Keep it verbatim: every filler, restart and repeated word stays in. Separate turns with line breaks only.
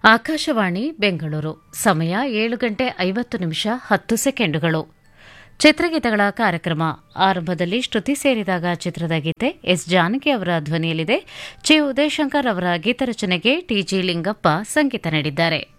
ಆಕಾಶವಾಣಿ ಬೆಂಗಳೂರು ಸಮಯ ಏಳು ಗಂಟೆ ಐವತ್ತು ನಿಮಿಷ ಹತ್ತು ಸೆಕೆಂಡುಗಳು. ಚಿತ್ರಗೀತೆಗಳ ಕಾರ್ಯಕ್ರಮ ಆರಂಭದಲ್ಲಿ ಶ್ರುತಿ ಸೇರಿದಾಗ ಚಿತ್ರದ ಗೀತೆ ಎಸ್ ಜಾನಕಿ ಅವರ ಧ್ವನಿಯಲ್ಲಿದೆ. ಚಿ ಉದಯಶಂಕರ್ ಅವರ ಗೀತರಚನೆಗೆ ಟಿಜಿ ಲಿಂಗಪ್ಪ ಸಂಗೀತ ನೀಡಿದ್ದಾರೆ.